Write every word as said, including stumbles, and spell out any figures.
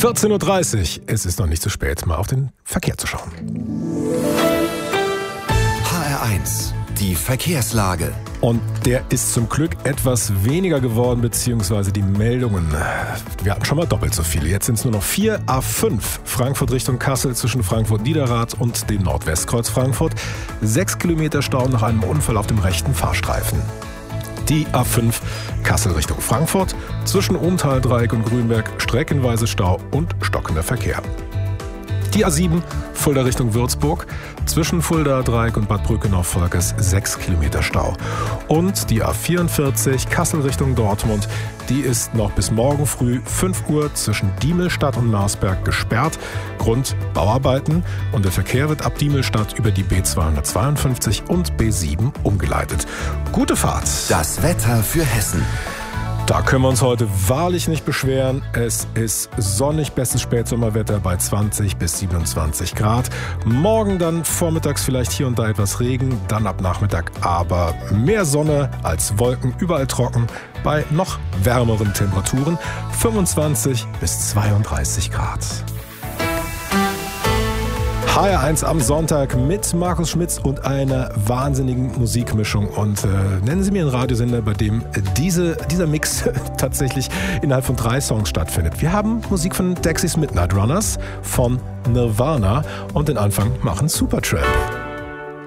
vierzehn Uhr dreißig. Es ist noch nicht zu spät, mal auf den Verkehr zu schauen. H R eins, die Verkehrslage. Und der ist zum Glück etwas weniger geworden, beziehungsweise die Meldungen. Wir hatten schon mal doppelt so viele. Jetzt sind es nur noch vier. A fünf, Frankfurt Richtung Kassel zwischen Frankfurt-Niederrad und dem Nordwestkreuz Frankfurt. Sechs Kilometer Stau nach einem Unfall auf dem rechten Fahrstreifen. Die A fünf Kassel Richtung Frankfurt, zwischen Ohmtal-Dreieck und Grünberg streckenweise Stau und stockender Verkehr. Die A sieben Fulda Richtung Würzburg, zwischen Fulda-Dreieck und Bad Brückenau-Volkes sechs Kilometer Stau. Und die A vierundvierzig Kassel Richtung Dortmund, die ist noch bis morgen früh fünf Uhr zwischen Diemelstadt und Marsberg gesperrt. Grund Bauarbeiten, und der Verkehr wird ab Diemelstadt über die B zweihundertzweiundfünfzig und B sieben umgeleitet. Gute Fahrt. Das Wetter für Hessen. Da können wir uns heute wahrlich nicht beschweren. Es ist sonnig, bestes Spätsommerwetter bei zwanzig bis siebenundzwanzig Grad. Morgen dann vormittags vielleicht hier und da etwas Regen, dann ab Nachmittag aber mehr Sonne als Wolken, überall trocken bei noch wärmeren Temperaturen, fünfundzwanzig bis zweiunddreißig Grad. H R eins am Sonntag mit Markus Schmitz und einer wahnsinnigen Musikmischung. Und äh, nennen Sie mir einen Radiosender, bei dem diese, dieser Mix tatsächlich innerhalb von drei Songs stattfindet. Wir haben Musik von Dexys Midnight Runners, von Nirvana, und den Anfang machen Supertramp.